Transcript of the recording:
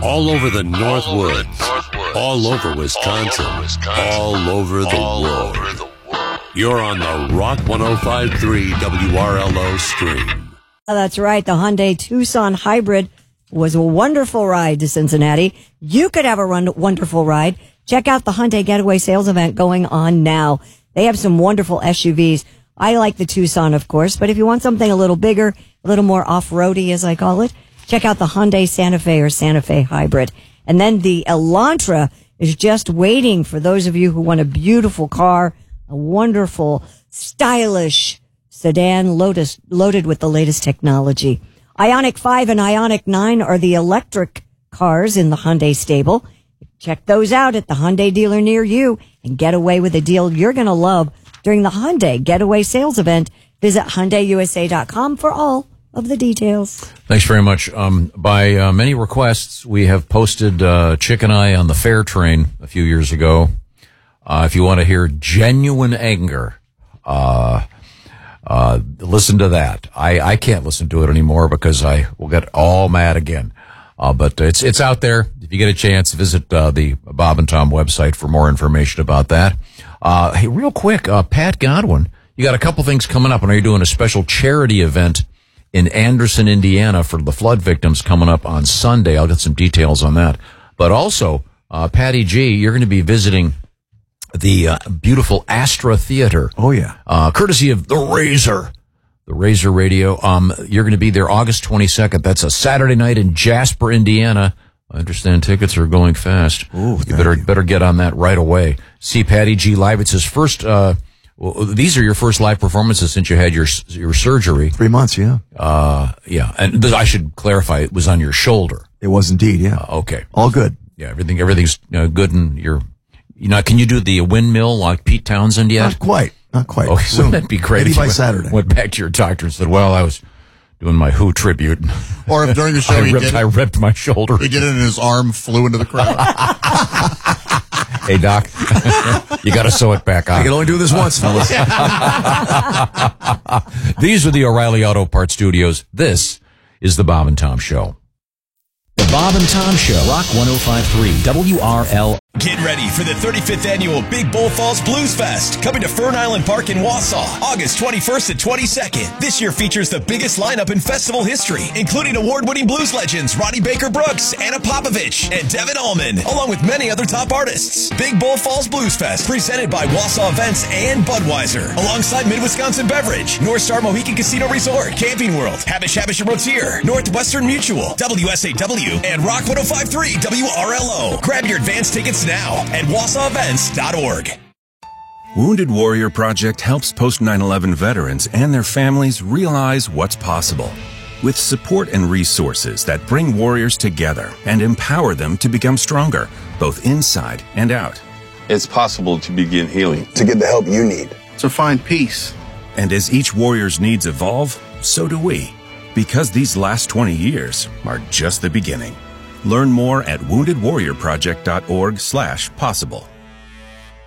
All over the Northwoods. All over Wisconsin. All over the world. You're on the Rock 105.3 WRLO stream. That's right. The Hyundai Tucson Hybrid was a wonderful ride to Cincinnati. You could have a wonderful ride. Check out the Hyundai Getaway sales event going on now. They have some wonderful SUVs. I like the Tucson, of course, but if you want something a little bigger, a little more off-roady, as I call it, check out the Hyundai Santa Fe or Santa Fe Hybrid. And then the Elantra is just waiting for those of you who want a beautiful car, a wonderful, stylish sedan loaded with the latest technology. Ioniq 5 and Ioniq 9 are the electric cars in the Hyundai stable. Check those out at the Hyundai dealer near you and get away with a deal you're going to love during the Hyundai Getaway sales event. Visit HyundaiUSA.com for all of the details. Thanks very much. By many requests, we have posted Chick and I on the Fair Train a few years ago. If you want to hear genuine anger, listen to that. I can't listen to it anymore because I will get all mad again. But it's out there. If you get a chance, visit the Bob and Tom website for more information about that. Hey, real quick, Pat Godwin, you got a couple things coming up. And are you doing a special charity event in Anderson, Indiana for the flood victims coming up on Sunday? I'll get some details on that. But also, Patty G, you're going to be visiting the beautiful Astra Theater. Oh, yeah. Courtesy of the Razor Radio. You're going to be there August 22nd. That's a Saturday night in Jasper, Indiana. I understand tickets are going fast. Ooh, you better get on that right away. See Patty G live. It's his first, these are your first live performances since you had your surgery. 3 months, yeah. Yeah. And I should clarify, it was on your shoulder. It was indeed, yeah. Okay. All good. Yeah, everything's good, and can you do the windmill like Pete Townsend yet? Not quite. Oh, soon. Wouldn't that be great? Maybe by Saturday. Went back to your doctor and said, well, I was doing my Who tribute. Or if during the show I ripped my shoulder. He did it and his arm flew into the crowd. Hey, Doc, you got to sew it back on. I can only do this once, fellas. These are the O'Reilly Auto Parts Studios. This is the Bob and Tom Show. The Bob and Tom Show, Rock 105.3 WRL. Get ready for the 35th annual Big Bull Falls Blues Fest, coming to Fern Island Park in Wausau, August 21st and 22nd. This year features the biggest lineup in festival history, including award-winning blues legends Ronnie Baker Brooks, Anna Popovich, and Devin Allman, along with many other top artists. Big Bull Falls Blues Fest, presented by Wausau Events and Budweiser, alongside Mid-Wisconsin Beverage, North Star Mohican Casino Resort, Camping World, Habish and Rotier, Northwestern Mutual, WSAW, and Rock 105.3 WRLO. Grab your advance tickets now at WausauEvents.org. Wounded Warrior Project helps post 9/11 veterans and their families realize what's possible. With support and resources that bring warriors together and empower them to become stronger, both inside and out. It's possible to begin healing. To get the help you need. To find peace. And as each warrior's needs evolve, so do we. Because these last 20 years are just the beginning. Learn more at woundedwarriorproject.org/possible.